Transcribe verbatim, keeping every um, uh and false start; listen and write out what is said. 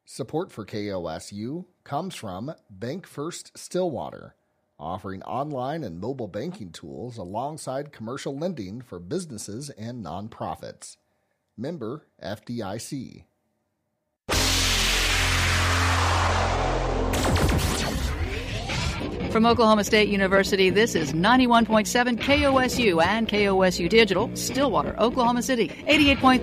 Support for K O S U comes from Bank First Stillwater, offering online and mobile banking tools alongside commercial lending for businesses and nonprofits. Member F D I C. From Oklahoma State University, this is ninety-one point seven K O S U and K O S U Digital, Stillwater, Oklahoma City, eighty-eight point